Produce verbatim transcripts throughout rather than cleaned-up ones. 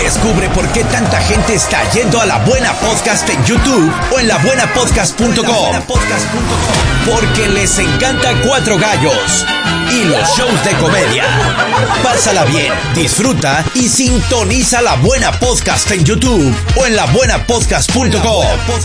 Descubre por qué tanta gente está yendo a La Buena Podcast en YouTube o en la buena podcast punto com. Porque les encanta Cuatro Gallos y los shows de comedia. Pásala bien, disfruta y sintoniza La Buena Podcast en YouTube o en la buena podcast punto com.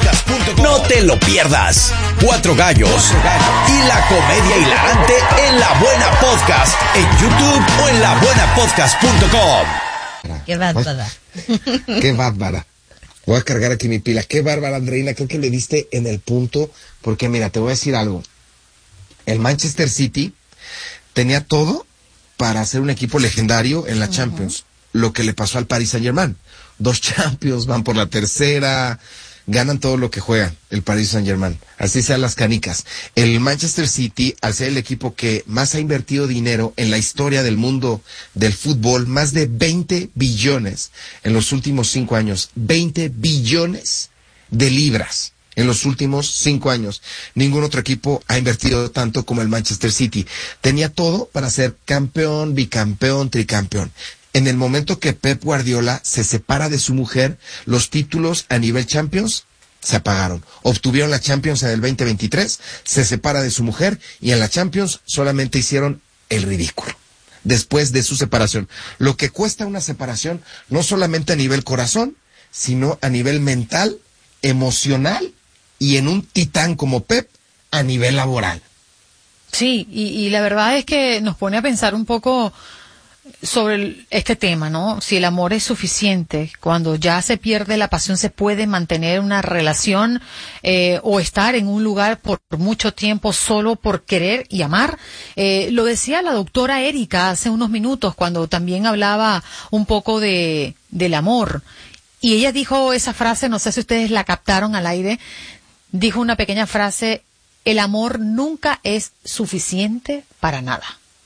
No te lo pierdas. Cuatro Gallos y la comedia hilarante en La Buena Podcast en YouTube o en la buena podcast punto com. Qué bárbara. Qué bárbara. Voy a cargar aquí mi pila. Qué bárbara, Andreina. Creo que le diste en el punto. Porque mira, te voy a decir algo. El Manchester City tenía todo para ser un equipo legendario en la uh-huh. Champions. Lo que le pasó al Paris Saint-Germain. Dos Champions, van por la tercera, ganan todo lo que juegan el Paris Saint-Germain. Así sean las canicas. El Manchester City, al ser el equipo que más ha invertido dinero en la historia del mundo del fútbol, más de veinte billones en los últimos cinco años. veinte billones de libras. En los últimos cinco años, ningún otro equipo ha invertido tanto como el Manchester City. Tenía todo para ser campeón, bicampeón, tricampeón. En el momento que Pep Guardiola se separa de su mujer, los títulos a nivel Champions se apagaron. Obtuvieron la Champions en el veinte veintitrés, se separa de su mujer y en la Champions solamente hicieron el ridículo. Después de su separación. Lo que cuesta una separación, no solamente a nivel corazón, sino a nivel mental, emocional, y en un titán como Pep, a nivel laboral. Sí, y, y la verdad es que nos pone a pensar un poco sobre el, este tema, ¿no? Si el amor es suficiente, cuando ya se pierde la pasión, se puede mantener una relación eh, o estar en un lugar por mucho tiempo solo por querer y amar. Eh, lo decía la doctora Erika hace unos minutos cuando también hablaba un poco de del amor. Y ella dijo esa frase, no sé si ustedes la captaron al aire, dijo una pequeña frase: el amor nunca es suficiente para nada.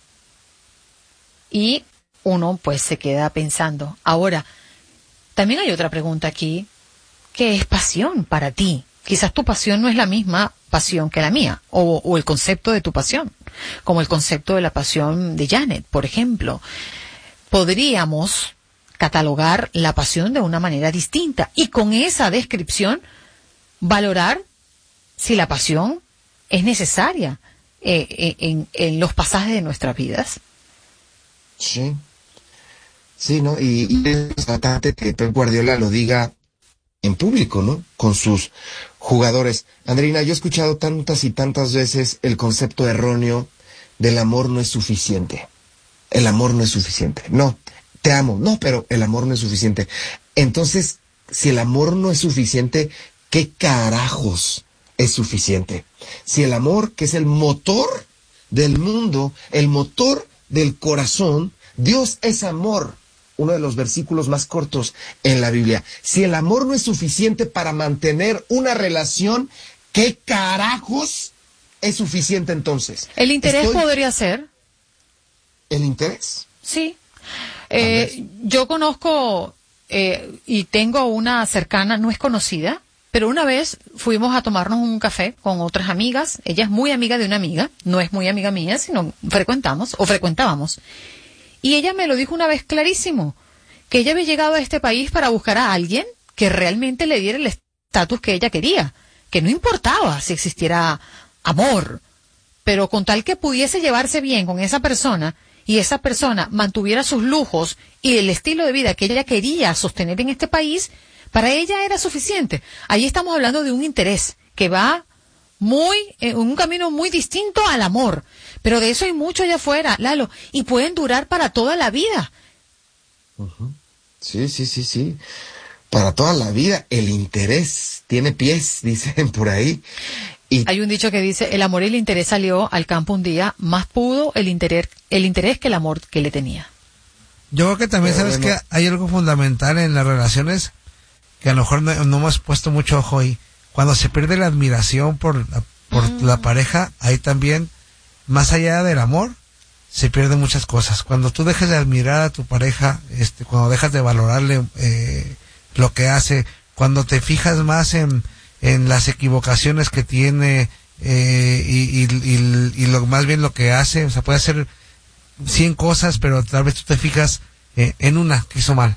Y uno pues se queda pensando. Ahora, también hay otra pregunta aquí. ¿Qué es pasión para ti? Quizás tu pasión no es la misma pasión que la mía, o, o el concepto de tu pasión, como el concepto de la pasión de Janet, por ejemplo. Podríamos catalogar la pasión de una manera distinta y con esa descripción valorar si la pasión es necesaria eh, en, en los pasajes de nuestras vidas. Sí, sí, ¿no? Y, y es importante que Pep Guardiola lo diga en público, ¿no? Con sus jugadores. Andreina, yo he escuchado tantas y tantas veces el concepto erróneo del amor no es suficiente. El amor no es suficiente. No, te amo. No, pero el amor no es suficiente. Entonces, si el amor no es suficiente, ¿qué carajos es suficiente? Si el amor, que es el motor del mundo, el motor del corazón, Dios es amor, uno de los versículos más cortos en la Biblia. Si el amor no es suficiente para mantener una relación, ¿qué carajos es suficiente entonces? ¿El interés Estoy... podría ser? ¿El interés? Sí. Eh, yo conozco eh, y tengo una cercana, no es conocida, pero una vez fuimos a tomarnos un café con otras amigas. Ella es muy amiga de una amiga, no es muy amiga mía, sino frecuentamos o frecuentábamos. Y ella me lo dijo una vez clarísimo, que ella había llegado a este país para buscar a alguien que realmente le diera el estatus que ella quería, que no importaba si existiera amor, pero con tal que pudiese llevarse bien con esa persona y esa persona mantuviera sus lujos y el estilo de vida que ella quería sostener en este país, para ella era suficiente. Ahí estamos hablando de un interés que va muy, en un camino muy distinto al amor. Pero de eso hay mucho allá afuera, Lalo, y pueden durar para toda la vida. Uh-huh. Sí, sí, sí, sí. Para toda la vida. El interés tiene pies, dicen por ahí. Y... hay un dicho que dice: el amor y el interés salió al campo un día, más pudo el interés, el interés que el amor que le tenía. Yo creo que también, Pero sabes bueno, que hay algo fundamental en las relaciones que a lo mejor no, no hemos puesto mucho ojo ahí. Cuando se pierde la admiración por, la, por mm. la pareja, ahí también, más allá del amor, se pierden muchas cosas. Cuando tú dejas de admirar a tu pareja, este, cuando dejas de valorarle eh, lo que hace, cuando te fijas más en, en las equivocaciones que tiene eh, y, y, y, y lo más bien lo que hace, o sea, puede hacer cien cosas, pero tal vez tú te fijas eh, en una que hizo mal.